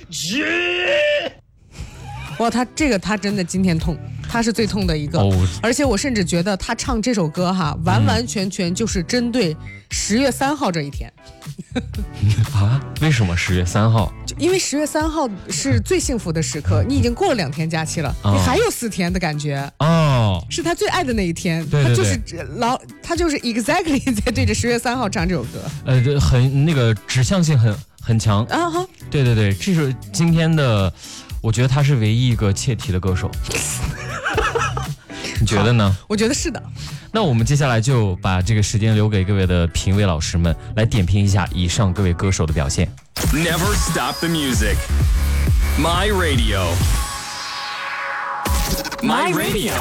哇，他真的今天痛，他是最痛的一个。而且我甚至觉得他唱这首歌哈，完完全全就是针对10月3号这一天。 啊？为什么10月3号？ 因为10月3号是最幸福的时刻，你已经过了2天假期了，你还有4天的感觉。是他最爱的那一天。 对对对， 他就是 exactly 在对着10月3号唱这首歌。 很那个指向性很强啊哈。 对对对，这是今天的。我觉得他是唯一一个切题的歌手，你觉得呢？ 我觉得是的。 那我们接下来就把这个时间留给各位的评委老师们，来点评一下以上各位歌手的表现。 Never stop the music. My radio. My radio.